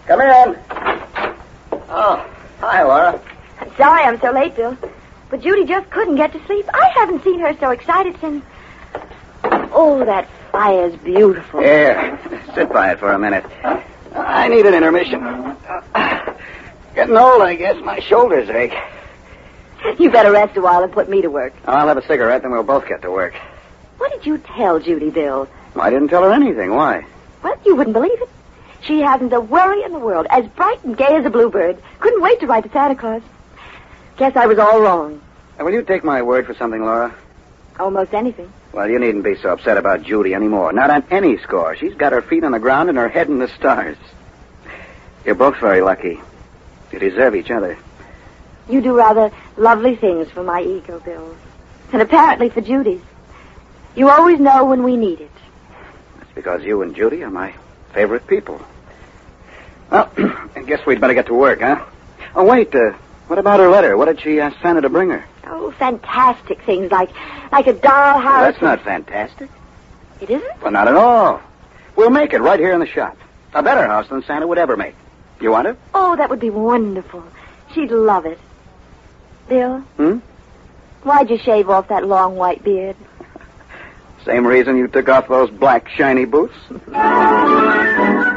Come in. Oh, hi, Laura. Sorry I'm so late, Bill. But Judy just couldn't get to sleep. I haven't seen her so excited since... Oh, that fire's beautiful. Here, sit by it for a minute. I need an intermission. Getting old, I guess. My shoulders ache. You better rest a while and put me to work. I'll have a cigarette, then we'll both get to work. What did you tell Judy, Bill? I didn't tell her anything. Why? Well, you wouldn't believe it. She hasn't a worry in the world. As bright and gay as a bluebird. Couldn't wait to write to Santa Claus. Guess I was all wrong. Will you take my word for something, Laura? Almost anything. Well, you needn't be so upset about Judy anymore. Not on any score. She's got her feet on the ground and her head in the stars. You're both very lucky. You deserve each other. You do rather lovely things for my ego, Bill. And apparently for Judy's. You always know when we need it. That's because you and Judy are my favorite people. Well, I guess we'd better get to work, huh? Oh, wait. What about her letter? What did she ask Santa to bring her? Oh, fantastic things like a dollhouse. Well, that's not fantastic. It isn't? Well, not at all. We'll make it right here in the shop. A better house than Santa would ever make. You want it? Oh, that would be wonderful. She'd love it. Bill? Why'd you shave off that long white beard? Same reason you took off those black shiny boots? Bill, look!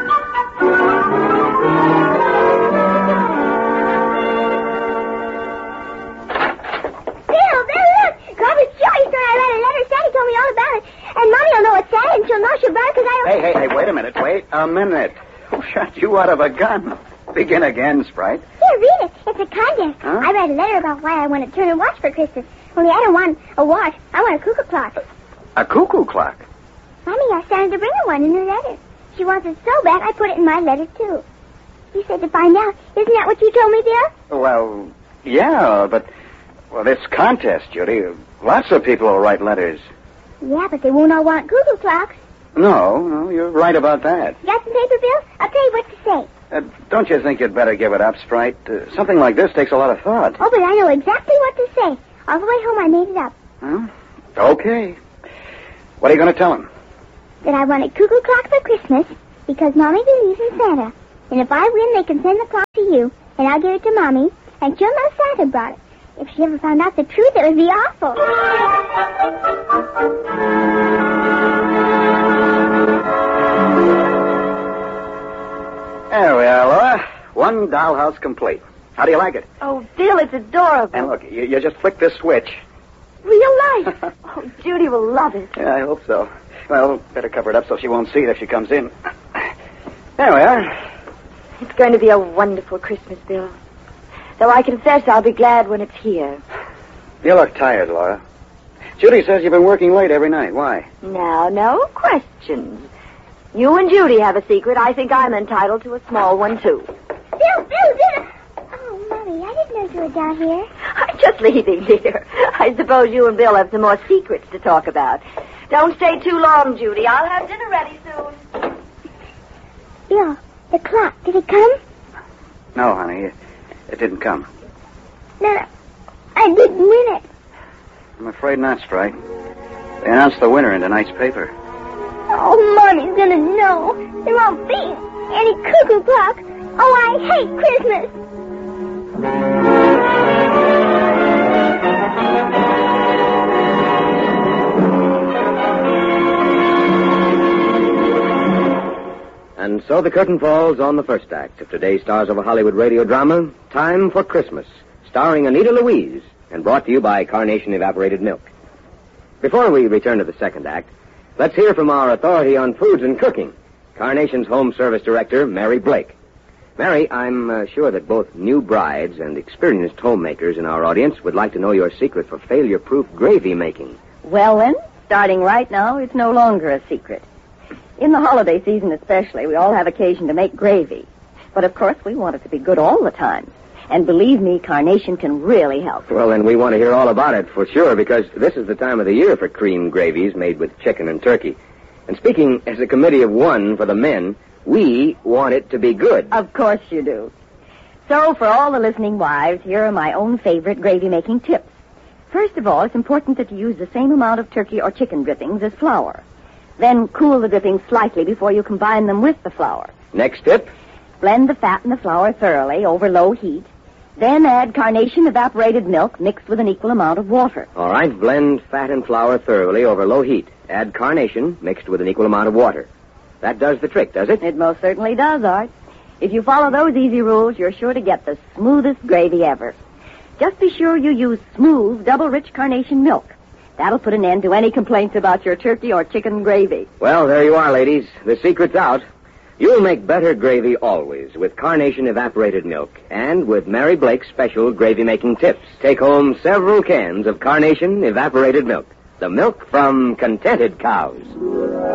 Robert's Joey said I read a letter. Sandy told me all about it. And Mommy will know it's Santa, and she'll know she'll brought it because I don't... Hey, wait a minute. Wait a minute. Who shot you out of a gun? Begin again, Sprite. Here, read it. It's a contest. Huh? I read a letter about why I want a Turner watch for Christmas. Only I don't want a watch. I want a cuckoo clock. A cuckoo clock? Mommy asked Santa to bring her one in her letter. She wants it so bad, I put it in my letter, too. You said to find out. Isn't that what you told me, Bill? Well, yeah, but... Well, this contest, Judy, lots of people will write letters. Yeah, but they won't all want cuckoo clocks. No, you're right about that. You got some paper, Bill? I'll tell you what to say. Don't you think you'd better give it up, Sprite? Something like this takes a lot of thought. Oh, but I know exactly what to say. All the way home, I made it up. Huh? Okay. What are you going to tell him? That I want a cuckoo clock for Christmas because Mommy believes in Santa. And if I win, they can send the clock to you. And I'll give it to Mommy. And she'll know Santa brought it. If she ever found out the truth, it would be awful. There we are, Laura. One dollhouse complete. How do you like it? Oh, Bill, it's adorable. And look, you just flick this switch. Real life. Oh, Judy will love it. Yeah, I hope so. Well, better cover it up so she won't see it if she comes in. There we are. It's going to be a wonderful Christmas, Bill. Though I confess I'll be glad when it's here. You look tired, Laura. Judy says you've been working late every night. Why? Now, no questions. You and Judy have a secret. I think I'm entitled to a small one, too. Bill! Oh, Mommy, I didn't know you were down here. I'm just leaving, dear. I suppose you and Bill have some more secrets to talk about. Don't stay too long, Judy. I'll have dinner ready soon. Bill, the clock, did it come? No, honey, it didn't come. No, I didn't win it. I'm afraid not, Sprite. They announced the winner in tonight's paper. Oh, Mommy's gonna know. There won't be any cuckoo clock. Oh, I hate Christmas. And so the curtain falls on the first act of today's Stars of a Hollywood radio drama, Time for Christmas, starring Anita Louise, and brought to you by Carnation Evaporated Milk. Before we return to the second act, let's hear from our authority on foods and cooking, Carnation's Home Service Director, Mary Blake. Mary, I'm sure that both new brides and experienced homemakers in our audience would like to know your secret for failure-proof gravy making. Well, then, starting right now, it's no longer a secret. In the holiday season especially, we all have occasion to make gravy. But, of course, we want it to be good all the time. And believe me, Carnation can really help. Well, then we want to hear all about it for sure, because this is the time of the year for cream gravies made with chicken and turkey. And speaking as a committee of one for the men, we want it to be good. Of course you do. So, for all the listening wives, here are my own favorite gravy-making tips. First of all, it's important that you use the same amount of turkey or chicken drippings as flour. Then cool the drippings slightly before you combine them with the flour. Next tip? Blend the fat and the flour thoroughly over low heat. Then add Carnation evaporated milk mixed with an equal amount of water. All right, blend fat and flour thoroughly over low heat. Add Carnation mixed with an equal amount of water. That does the trick, does it? It most certainly does, Art. If you follow those easy rules, you're sure to get the smoothest gravy ever. Just be sure you use smooth, double-rich Carnation milk. That'll put an end to any complaints about your turkey or chicken gravy. Well, there you are, ladies. The secret's out. You'll make better gravy always with Carnation evaporated milk and with Mary Blake's special gravy-making tips. Take home several cans of Carnation evaporated milk. The milk from contented cows.